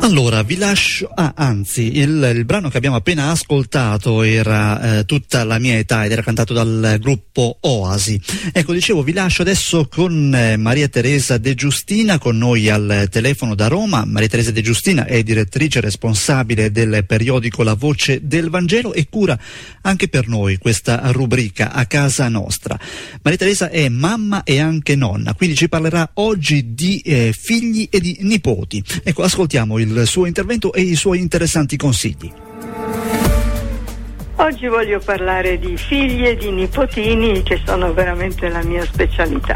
Allora, vi lascio, anzi, il brano che abbiamo appena ascoltato era Tutta la mia età ed era cantato dal gruppo Oasi. Ecco, dicevo, vi lascio adesso con Maria Teresa De Giustina, con noi al telefono da Roma. Maria Teresa De Giustina è direttrice responsabile del periodico La Voce del Vangelo e cura anche per noi questa rubrica A Casa Nostra. Maria Teresa è mamma e anche nonna, quindi ci parlerà oggi di figli e di nipoti. Ecco, ascoltiamo il suo intervento e i suoi interessanti consigli. Oggi voglio parlare di figli e di nipotini, che sono veramente la mia specialità.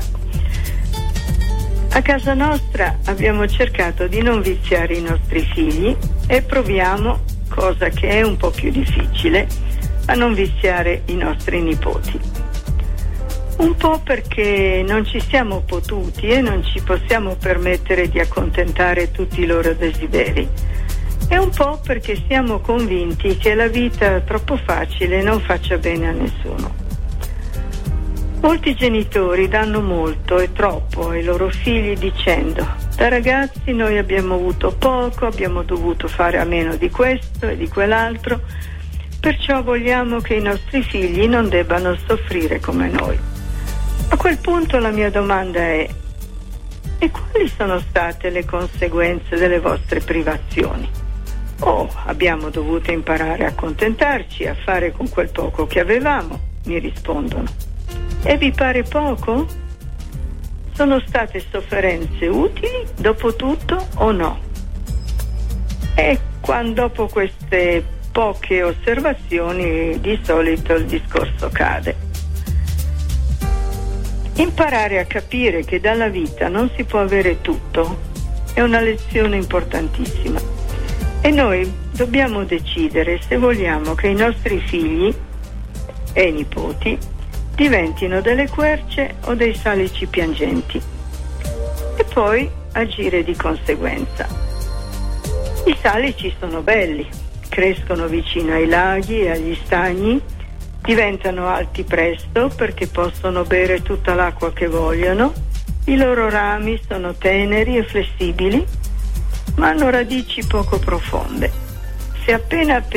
A casa nostra abbiamo cercato di non viziare i nostri figli e proviamo, cosa che è un po' più difficile, a non viziare i nostri nipoti. Un po' perché non ci siamo potuti e non ci possiamo permettere di accontentare tutti i loro desideri, e un po' perché siamo convinti che la vita troppo facile non faccia bene a nessuno. Molti genitori danno molto e troppo ai loro figli dicendo: da ragazzi noi abbiamo avuto poco, abbiamo dovuto fare a meno di questo e di quell'altro, perciò vogliamo che i nostri figli non debbano soffrire come noi. A quel punto la mia domanda è: e quali sono state le conseguenze delle vostre privazioni? Oh, abbiamo dovuto imparare a accontentarci, a fare con quel poco che avevamo, mi rispondono. E vi pare poco? Sono state sofferenze utili dopo tutto o no? E dopo queste poche osservazioni di solito il discorso cade. Imparare a capire che dalla vita non si può avere tutto è una lezione importantissima e noi dobbiamo decidere se vogliamo che i nostri figli e nipoti diventino delle querce o dei salici piangenti e poi agire di conseguenza. I salici sono belli, crescono vicino ai laghi e agli stagni, diventano alti presto perché possono bere tutta l'acqua che vogliono, i loro rami sono teneri e flessibili, ma hanno radici poco profonde. Se appena